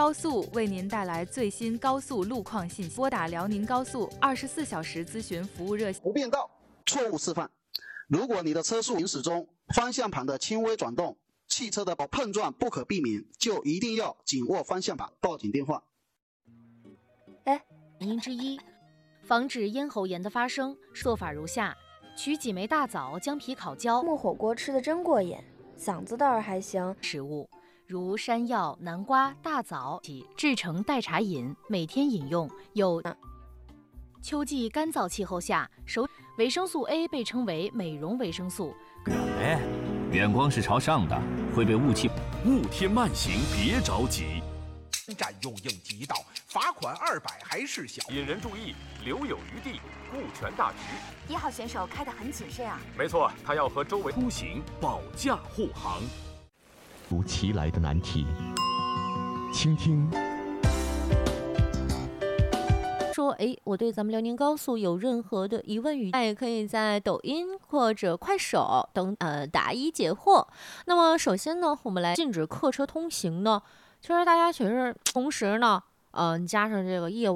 高速为您带来最新高速路况信息，拨打辽宁高速24小时咨询服务热线。 不变道，错误示范。如果你的车速行驶中，方向盘的轻微转动，汽车的碰撞不可避免，就一定要紧握方向盘，报警电话。 原因之一，防止咽喉炎的发生，做法如下：取几枚大枣，将皮烤焦。 木火锅吃的真过瘾，嗓子倒是还行。 食物如山药、南瓜、大枣制成代茶饮，每天饮用。有秋季干燥气候下，维生素 A 被称为美容维生素。 远光是朝上的，会被雾气。 雾天慢行别着急。 占用应急道，罚款200还是小。 引人注意，留有余地，顾全大局。 1号选手开得很谨慎啊。 没错，他要和周围出行保驾护航。 突如其来的难题，倾听。 说我对咱们辽宁高速有任何的疑问语，也可以在抖音或者快手等答疑解惑。那么首先呢，我们来禁止客车通行呢，其实大家其实同时呢，加上这个业务。